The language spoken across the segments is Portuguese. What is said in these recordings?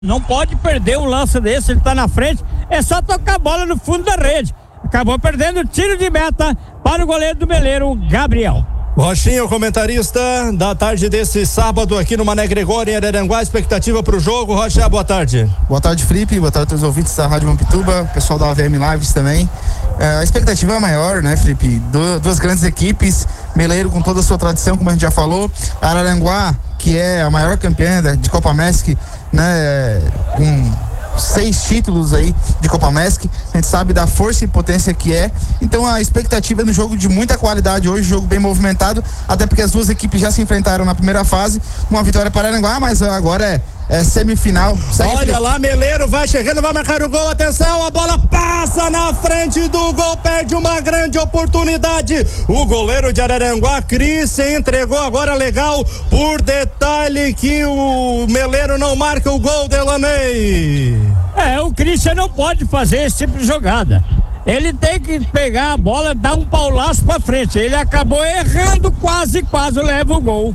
Não pode perder um lance desse, ele tá na frente, é só tocar a bola no fundo da rede. Acabou perdendo o tiro de meta para o goleiro do Meleiro, Gabriel. Rochinha, o comentarista da tarde desse sábado aqui no Mané Gregório em Araranguá, expectativa para o jogo. Rocha, boa tarde. Boa tarde, Felipe, boa tarde a todos os ouvintes da Rádio Mampituba, pessoal da AVM Lives também. A expectativa é maior, né, Felipe? Duas grandes equipes, Meleiro com toda a sua tradição, como a gente já falou, Araranguá, que é a maior campeã de Copa MESC, né, com 6 títulos aí de Copa MESC, a gente sabe da força e potência que é, então a expectativa é no jogo de muita qualidade hoje, jogo bem movimentado, até porque as duas equipes já se enfrentaram na primeira fase, uma vitória para Araranguá, mas agora é semifinal. Olha lá, Meleiro vai chegando, vai marcar o gol, atenção, a bola passa na frente do gol, perde uma grande oportunidade, o goleiro de Araranguá, Cris, entregou agora legal, por detalhe que o Meleiro não marca o gol, Delaney. O Christian não pode fazer esse tipo de jogada. Ele tem que pegar a bola, dar um paulaço pra frente. Ele acabou errando, quase leva o gol.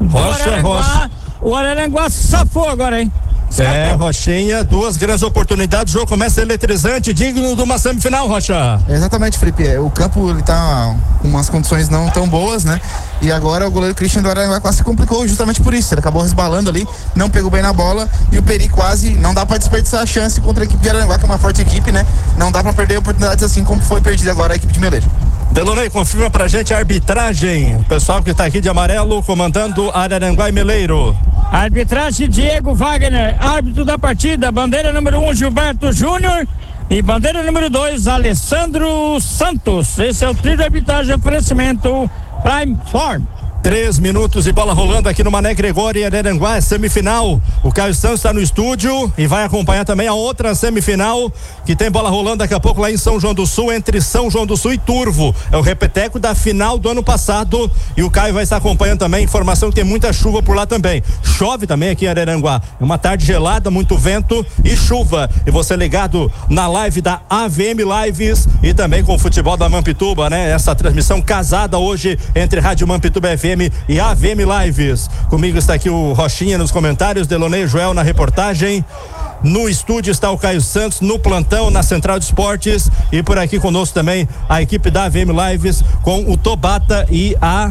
Rocha. O Araranguá safou agora, hein? Rochinha, 2 grandes oportunidades, o jogo começa eletrizante, digno de uma semifinal, Rocha. Exatamente, Felipe, o campo ele tá com umas condições não tão boas, né? E agora o goleiro Christian do Araranguá quase se complicou justamente por isso, ele acabou resbalando ali, não pegou bem na bola e o Peri quase, não dá pra desperdiçar a chance contra a equipe de Araranguá, que é uma forte equipe, né? Não dá pra perder oportunidades assim como foi perdida agora a equipe de Meleiro. Delonei, confirma pra gente a arbitragem, o pessoal que tá aqui de amarelo comandando Araranguá e Meleiro. Arbitragem Diego Wagner, árbitro da partida, bandeira número 1 Gilberto Júnior e bandeira número 2 Alessandro Santos. Esse é o trio de arbitragem, oferecimento Prime Form. 3 minutos e bola rolando aqui no Mané Gregório e Araranguá, é semifinal. O Caio Santos está no estúdio e vai acompanhar também a outra semifinal que tem bola rolando daqui a pouco lá em São João do Sul, entre São João do Sul e Turvo. É o repeteco da final do ano passado e o Caio vai estar acompanhando também. Informação que tem muita chuva por lá também. Chove também aqui em Araranguá. É uma tarde gelada, muito vento e chuva. E você ligado na live da AVM Lives e também com o futebol da Mampituba, né? Essa transmissão casada hoje entre Rádio Mampituba FM e AVM Lives. Comigo está aqui o Rochinha nos comentários, Delonei Joel na reportagem. No estúdio está o Caio Santos, no plantão, na Central de Esportes, e por aqui conosco também a equipe da AVM Lives com o Tobata e a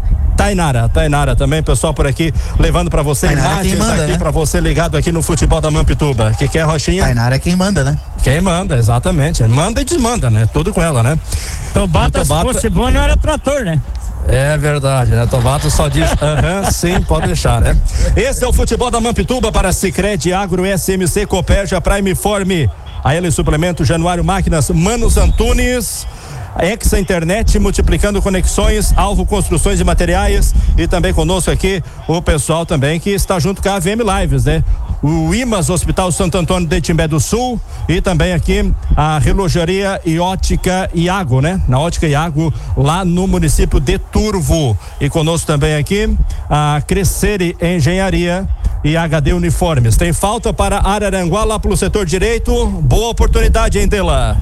Tainara também, pessoal por aqui levando pra você Tainara imagens manda, aqui, né? Pra você ligado aqui no futebol da Mampituba. Que é, Rochinha? Tainara é quem manda, né? Quem manda, exatamente. Manda e desmanda, né? Tudo com ela, né? Tobata, se fosse bom, não era trator, né? É verdade, né? Tobato só diz sim, pode deixar, né? Esse é o futebol da Mampituba para Sicredi, Agro, SMC, Copérgia, Prime Form, a L Suplemento, Januário Máquinas, Manos Antunes, Exa Internet, multiplicando conexões, Alvo Construções e Materiais, e também conosco aqui o pessoal também que está junto com a AVM Lives, né? O IMAS, Hospital Santo Antônio de Timbé do Sul, e também aqui a Relojaria e Ótica Iago, né? Na Ótica Iago, lá no município de Turvo. E conosco também aqui a Crescere Engenharia e HD Uniformes. Tem falta para Araranguá lá pelo setor direito. Boa oportunidade, hein, Dela?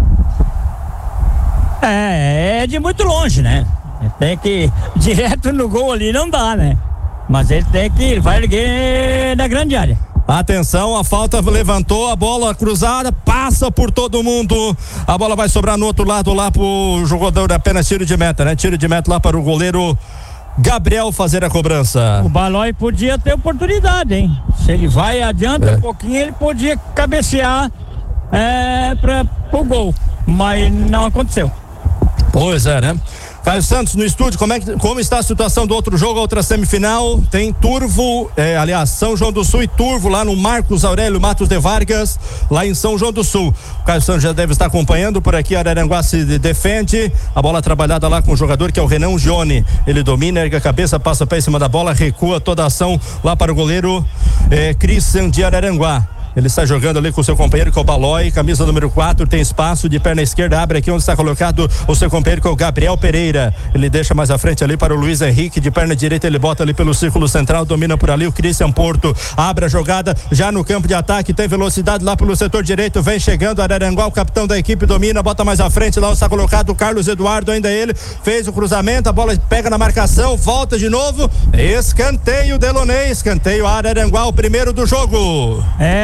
É de muito longe, né? Tem que ir direto no gol ali, não dá, né? Mas ele vai erguer na grande área. Atenção, a falta levantou, a bola cruzada, passa por todo mundo. A bola vai sobrar no outro lado lá pro jogador, apenas tiro de meta, né? Tiro de meta lá para o goleiro Gabriel fazer a cobrança. O Balói podia ter oportunidade, hein? Se ele vai adianta um pouquinho, ele podia cabecear pro gol, mas não aconteceu. Pois é, né? Caio Santos no estúdio, como está a situação do outro jogo, a outra semifinal? Tem Turvo, São João do Sul e Turvo lá no Marcos Aurélio Matos de Vargas, lá em São João do Sul. O Caio Santos já deve estar acompanhando por aqui, Araranguá se defende, a bola trabalhada lá com o jogador que é o Renan Gione, ele domina, ergue a cabeça, passa para em cima da bola, recua toda a ação lá para o goleiro Christian de Araranguá. Ele está jogando ali com o seu companheiro, que é o Balói, camisa número 4, tem espaço de perna esquerda, abre aqui onde está colocado o seu companheiro, que é o Gabriel Pereira. Ele deixa mais à frente ali para o Luiz Henrique, de perna direita ele bota ali pelo círculo central, domina por ali o Christian Porto, abre a jogada já no campo de ataque, tem velocidade lá pelo setor direito, vem chegando Araranguá, o capitão da equipe domina, bota mais à frente, lá está colocado o Carlos Eduardo, ainda ele fez o cruzamento, a bola pega na marcação, volta de novo, escanteio Delonei, escanteio Araranguá, o primeiro do jogo.